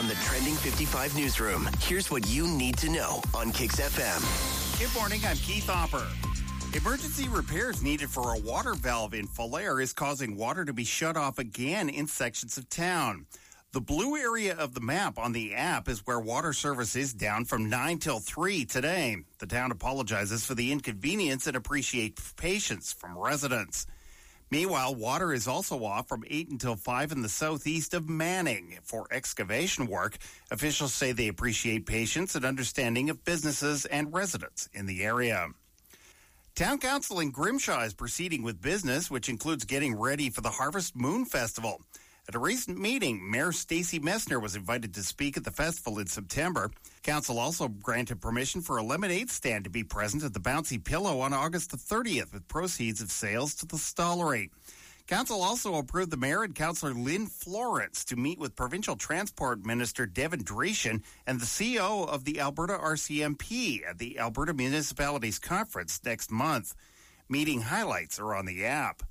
From the Trending 55 newsroom, here's what you need to know on Kix FM. Good morning, I'm Keith Hopper. Emergency repairs needed for a water valve in Falher is causing water to be shut off again in sections of town. The blue area of the map on the app is where water service is down from 9 till 3 today. The town apologizes for the inconvenience and appreciates patience from residents. Meanwhile, water is also off from 8 until 5 in the southeast of Manning for excavation work. Officials say they appreciate patience and understanding of businesses and residents in the area. Town Council in Grimshaw is proceeding with business, which includes getting ready for the Harvest Moon Festival. At a recent meeting, Mayor Stacey Messner was invited to speak at the festival in September. Council also granted permission for a lemonade stand to be present at the Bouncy Pillow on August the 30th with proceeds of sales to the Stollery. Council also approved the mayor and Councillor Lynn Florence to meet with Provincial Transport Minister Devin Dreeshen and the CEO of the Alberta RCMP at the Alberta Municipalities Conference next month. Meeting highlights are on the app.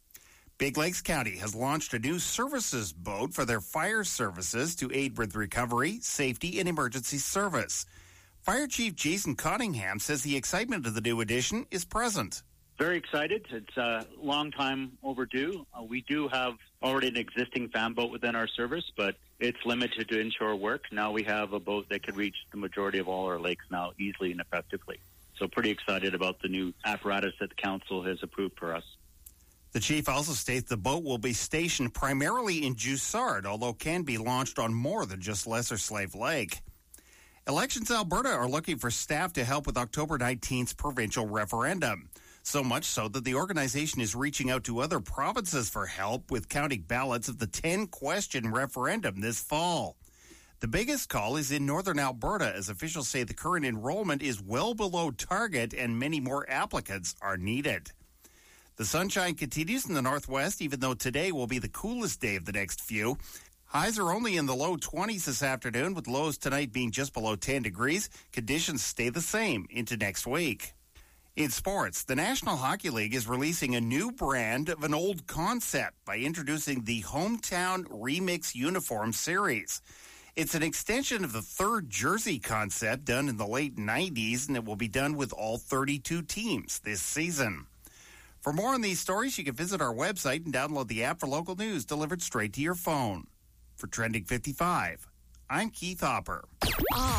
Big Lakes County has launched a new services boat for their fire services to aid with recovery, safety, and emergency service. Fire Chief Jason Cottingham says the excitement of the new addition is present. Very excited. It's a long time overdue. We do have already an existing fan boat within our service, but it's limited to inshore work. Now we have a boat that could reach the majority of all our lakes now easily and effectively. So pretty excited about the new apparatus that the council has approved for us. The chief also states the boat will be stationed primarily in Joussard, although can be launched on more than just Lesser Slave Lake. Elections Alberta are looking for staff to help with October 19th's provincial referendum. So much so that the organization is reaching out to other provinces for help with counting ballots of the 10-question referendum this fall. The biggest call is in northern Alberta, as officials say the current enrollment is well below target and many more applicants are needed. The sunshine continues in the northwest, even though today will be the coolest day of the next few. Highs are only in the low 20s this afternoon, with lows tonight being just below 10 degrees. Conditions stay the same into next week. In sports, the National Hockey League is releasing a new brand of an old concept by introducing the Hometown Remix Uniform Series. It's an extension of the third jersey concept done in the late 90s, and it will be done with all 32 teams this season. For more on these stories, you can visit our website and download the app for local news delivered straight to your phone. For Trending 55, I'm Keith Hopper.